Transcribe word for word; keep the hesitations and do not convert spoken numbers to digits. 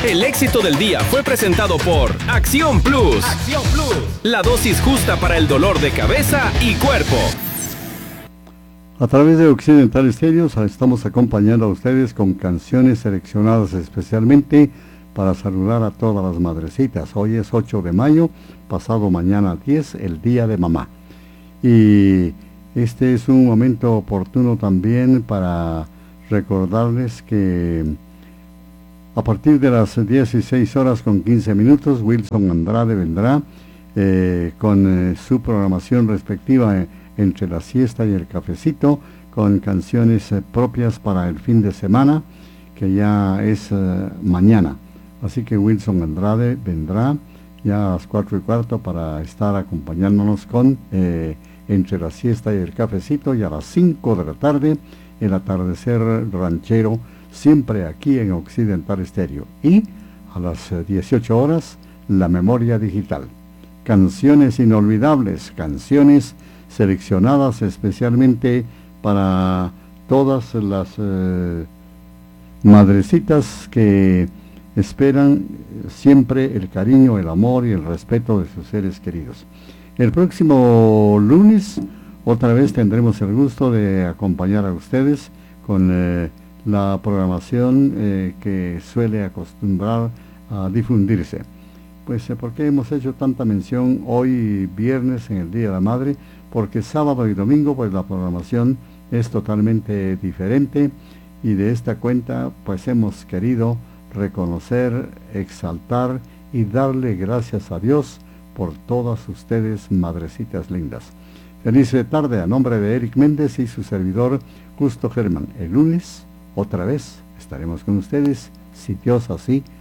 El éxito del día fue presentado por Acción Plus. Acción Plus. La dosis justa para el dolor de cabeza y cuerpo. A través de Occidental Estéreo estamos acompañando a ustedes con canciones seleccionadas especialmente para saludar a todas las madrecitas. Hoy es ocho de mayo, pasado mañana diez, el Día de Mamá. Y este es un momento oportuno también para recordarles que a partir de las dieciséis horas con quince minutos, Wilson Andrade vendrá eh, con eh, su programación respectiva eh, entre la siesta y el cafecito, con canciones eh, propias para el fin de semana, que ya es eh, mañana. Así que Wilson Andrade vendrá ya a las cuatro y cuarto para estar acompañándonos con eh, entre la siesta y el cafecito, y a las cinco de la tarde el atardecer ranchero, siempre aquí en Occidental Estéreo. Y a las eh, dieciocho horas la memoria digital, canciones inolvidables, canciones seleccionadas especialmente para todas las eh, madrecitas que esperan siempre el cariño, el amor y el respeto de sus seres queridos. El próximo lunes otra vez tendremos el gusto de acompañar a ustedes con eh, la programación eh, que suele acostumbrar a difundirse. Pues eh, ¿por qué hemos hecho tanta mención hoy viernes en el Día de la Madre? Porque sábado y domingo pues la programación es totalmente diferente, y de esta cuenta pues hemos querido reconocer, exaltar y darle gracias a Dios por todas ustedes, madrecitas lindas. Feliz tarde a nombre de Eric Méndez y su servidor Justo Germán. El lunes otra vez estaremos con ustedes, si Dios así